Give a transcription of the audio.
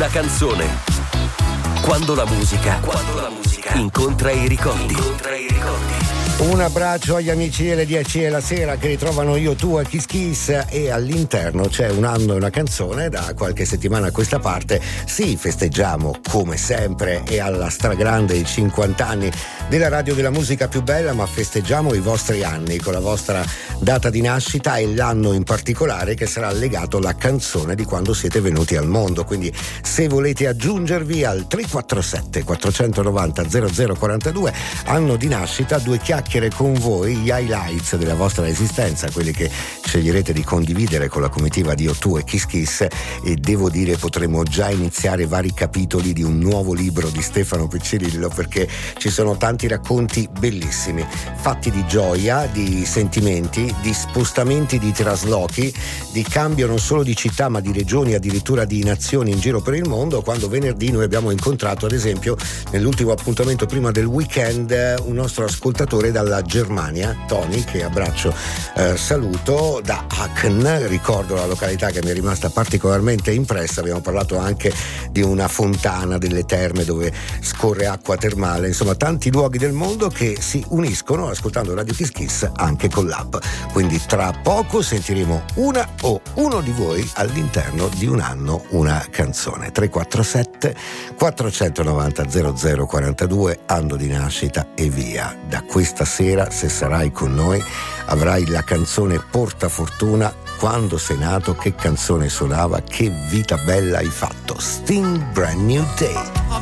una canzone. Quando la musica incontra i ricordi. Un abbraccio agli amici delle 10 della sera che ritrovano Io, Tu e Kiss Kiss, e all'interno c'è un anno e una canzone. Da qualche settimana a questa parte sì, festeggiamo come sempre e alla stragrande i 50 anni della radio della musica più bella, ma festeggiamo i vostri anni con la vostra data di nascita e l'anno in particolare che sarà legato alla canzone di quando siete venuti al mondo. Quindi se volete aggiungervi al 347 490 0042, anno di nascita, due chiacchiere con voi, gli highlights della vostra esistenza, quelli che sceglierete di condividere con la comitiva di Io, Tu e Kiss Kiss. E devo dire, potremo già iniziare vari capitoli di un nuovo libro di Stefano Piccirillo, perché ci sono tanti racconti bellissimi, fatti di gioia, di sentimenti, di spostamenti, di traslochi, di cambio non solo di città ma di regioni, addirittura di nazioni in giro per il mondo. Quando venerdì noi abbiamo incontrato, ad esempio, nell'ultimo appuntamento prima del weekend, un nostro ascoltatore dalla Germania, Tony, che abbraccio, saluto, da Aachen. Ricordo la località che mi è rimasta particolarmente impressa. Abbiamo parlato anche di una fontana, delle terme dove scorre acqua termale, insomma tanti luoghi del mondo che si uniscono ascoltando Radio Kiss Kiss anche con l'app. Quindi tra poco sentiremo una o uno di voi all'interno di un anno una canzone. 347 490 0042, anno di nascita e via. Da questa sera, se sarai con noi, avrai la canzone Porta Fortuna. Quando sei nato, che canzone suonava, che vita bella hai fatto. Sting, Brand New Day.